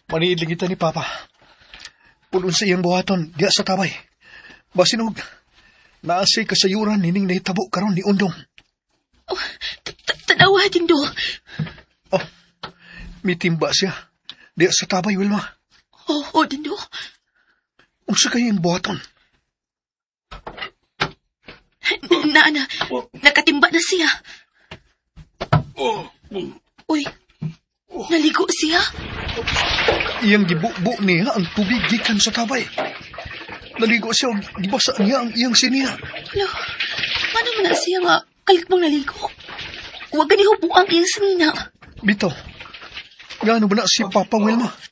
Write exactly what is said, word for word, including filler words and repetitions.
Maniidling kita ni Papa. Pulun sa iyang buhaton, diya sa tabay. Basinog, naasay kasayuran nining nahitabo karon ni Undong. Oh, tanawa, Dindo. Oh, may timba siya. Diya sa tabay, Wilma. Oh, oh, Dindo. Unsa kayo yung buhaton? Na, na, nakatimba na siya. Uy, naligo siya. Iyang gibubo niya ang tubig gikan sa tabay. Naligo siya, gibasa niya ang iyang siniya. Lo, paano mo na siya nga kalikbang naligo? Huwag ganihubo ang iyang sinina. Bito, gano ba na si Papa Wilma?